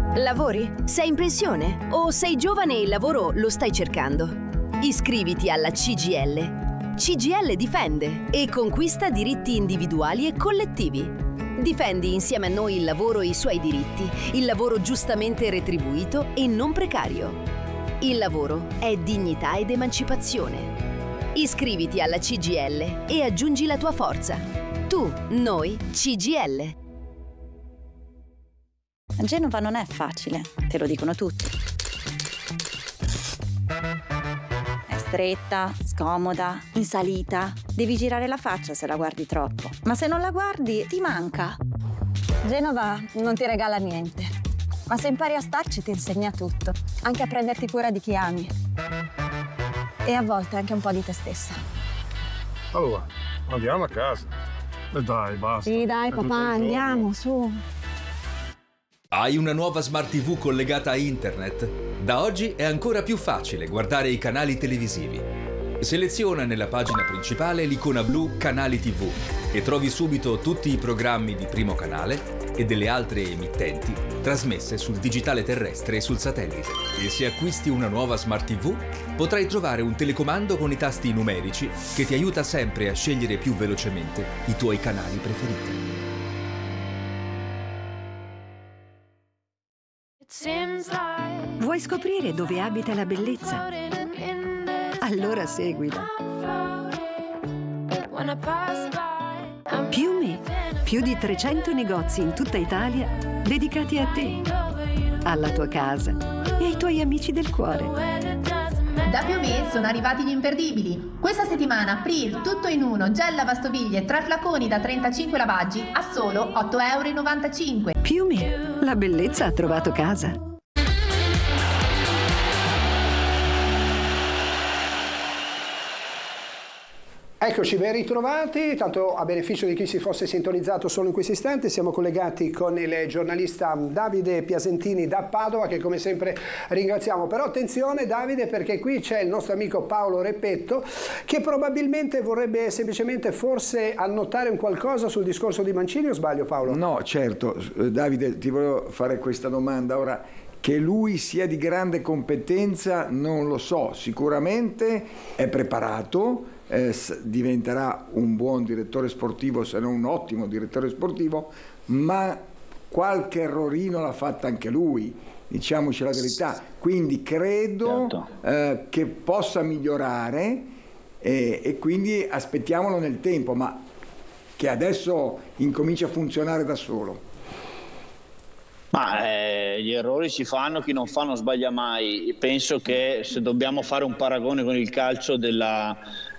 Lavori? Sei in pensione? O sei giovane e il lavoro lo stai cercando? Iscriviti alla CGIL. CGIL difende e conquista diritti individuali e collettivi. Difendi insieme a noi il lavoro e i suoi diritti, il lavoro giustamente retribuito e non precario. Il lavoro è dignità ed emancipazione. Iscriviti alla CGIL e aggiungi la tua forza. Tu, noi, CGIL. Genova non è facile, te lo dicono tutti. È stretta, scomoda, in salita. Devi girare la faccia se la guardi troppo. Ma se non la guardi, ti manca. Genova non ti regala niente, ma se impari a starci ti insegna tutto, anche a prenderti cura di chi ami. E a volte anche un po' di te stessa. Allora, andiamo a casa. E dai, basta. Sì, dai, papà, andiamo, su. Hai una nuova Smart TV collegata a internet? Da oggi è ancora più facile guardare i canali televisivi. Seleziona nella pagina principale l'icona blu Canali TV e trovi subito tutti i programmi di Primo Canale e delle altre emittenti trasmesse sul digitale terrestre e sul satellite. E se acquisti una nuova Smart TV, potrai trovare un telecomando con i tasti numerici che ti aiuta sempre a scegliere più velocemente i tuoi canali preferiti. Vuoi scoprire dove abita la bellezza? Allora seguila. Piume, più di 300 negozi in tutta Italia dedicati a te, alla tua casa e ai tuoi amici del cuore. Da Piume sono arrivati gli imperdibili. Questa settimana April tutto in uno, gel lavastoviglie, 3 flaconi da 35 lavaggi a solo 8,95 €. Piume, la bellezza ha trovato casa. Eccoci, ben ritrovati. Tanto a beneficio di chi si fosse sintonizzato solo in questo istante, siamo collegati con il giornalista Davide Piasentini da Padova, che come sempre ringraziamo. Però attenzione Davide, perché qui c'è il nostro amico Paolo Repetto, che probabilmente vorrebbe semplicemente forse annotare un qualcosa sul discorso di Mancini, o sbaglio Paolo? No, certo. Davide, ti volevo fare questa domanda. Ora, che lui sia di grande competenza non lo so, sicuramente è preparato, diventerà un buon direttore sportivo, se non un ottimo direttore sportivo, ma qualche errorino l'ha fatta anche lui, diciamoci la verità, quindi credo che possa migliorare e quindi aspettiamolo nel tempo, ma che adesso incomincia a funzionare da solo. Ma gli errori si fanno, chi non fa non sbaglia mai. Penso che se dobbiamo fare un paragone con il calcio della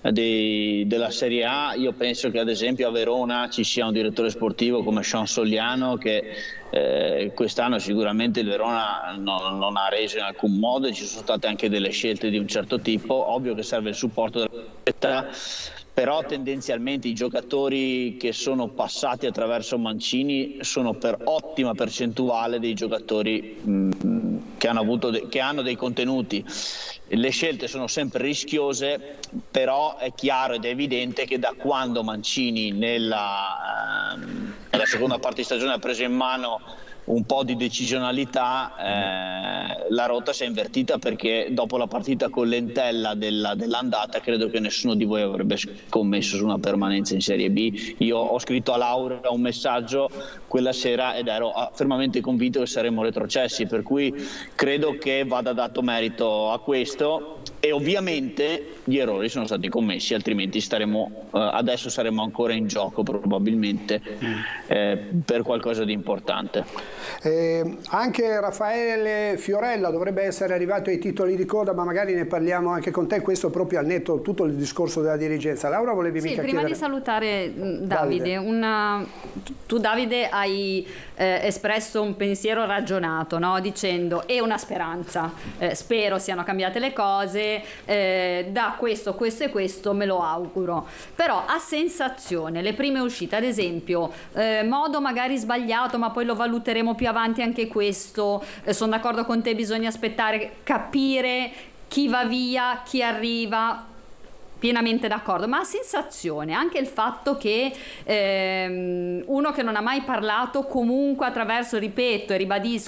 Serie A, io penso che ad esempio a Verona ci sia un direttore sportivo come Sean Soliano che quest'anno sicuramente il Verona non ha reso in alcun modo, e ci sono state anche delle scelte di un certo tipo. Ovvio che serve il supporto della società, però tendenzialmente i giocatori che sono passati attraverso Mancini sono per ottima percentuale dei giocatori che hanno dei contenuti. Le scelte sono sempre rischiose, però è chiaro ed è evidente che da quando Mancini nella seconda parte di stagione ha preso in mano un po' di decisionalità, la rotta si è invertita, perché dopo la partita con l'Entella dell'andata credo che nessuno di voi avrebbe scommesso su una permanenza in Serie B. Io ho scritto a Laura un messaggio quella sera ed ero fermamente convinto che saremmo retrocessi, per cui credo che vada dato merito a questo, e ovviamente gli errori sono stati commessi, altrimenti adesso saremmo ancora in gioco probabilmente per qualcosa di importante. Anche Raffaele Fiorella dovrebbe essere arrivato ai titoli di coda, ma magari ne parliamo anche con te, questo proprio al netto tutto il discorso della dirigenza. Laura, volevi mica prima chiedere? di salutare Davide. Tu Davide hai espresso un pensiero ragionato, no? Dicendo è una speranza, spero siano cambiate le cose, da questo e questo me lo auguro, però a sensazione le prime uscite, ad esempio modo magari sbagliato, ma poi lo valuteremo più avanti anche questo, sono d'accordo con te, bisogna aspettare, capire chi va via, chi arriva, pienamente d'accordo, ma a sensazione anche il fatto che uno che non ha mai parlato comunque attraverso, ripeto e ribadisco,